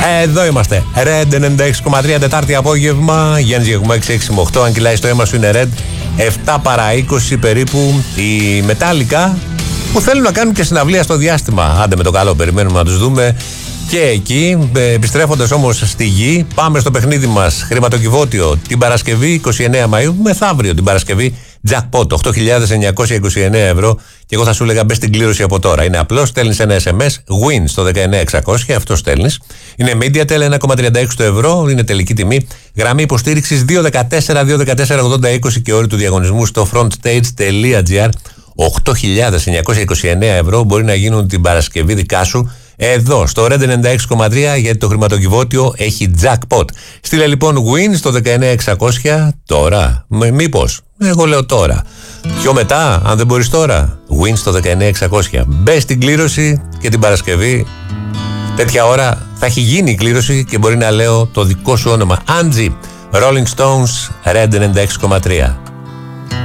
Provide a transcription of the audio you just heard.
Εδώ είμαστε. Red 96,3 Τετάρτη απόγευμα. Γιάννης Γεγουμά 6-6 με 8. Αν κυλάει στο αίμα σου είναι Red. 7 παρά 20 περίπου. Η Μετάλλικα που θέλουν να κάνουν και συναυλία στο διάστημα. Άντε με το καλό, περιμένουμε να τους δούμε και εκεί. Επιστρέφοντας όμως στη γη, πάμε στο παιχνίδι μας. Χρηματοκιβώτιο την Παρασκευή 29 Μαΐου, μεθαύριο την Παρασκευή. Jackpot 8.929 ευρώ. Και εγώ θα σου έλεγα μπες στην κλήρωση από τώρα. Είναι απλό, στέλνεις ένα SMS win στο 19600, αυτό στέλνεις. Είναι Mediatel 1,36 ευρώ, είναι τελική τιμή. Γραμμή υποστήριξης 214-214-80-20 και όροι του διαγωνισμού στο frontstage.gr. 8.929 ευρώ μπορεί να γίνουν την Παρασκευή δικά σου εδώ στο Red 96,3 γιατί το χρηματοκιβώτιο έχει jackpot. Στείλε λοιπόν win στο 19600 τώρα. Μήπως, εγώ λέω τώρα. Πιο μετά, αν δεν μπορείς τώρα, win στο 19600. Μπες στην κλήρωση και την Παρασκευή τέτοια ώρα θα έχει γίνει η κλήρωση και μπορεί να λέω το δικό σου όνομα. Angie, Rolling Stones, Red 96,3.